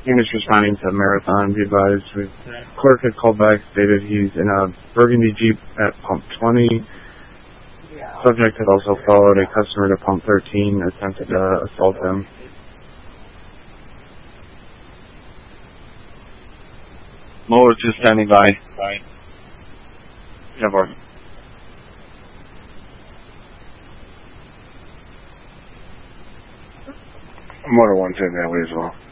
Units responding to Marathon. Be advised, clerk had called back, stated he's in a Burgundy Jeep at pump 20. Subject had also followed a customer to pump 13, attempted to assault him. Mower 2 standing by. Trevor. Motor 1 standing that way as well.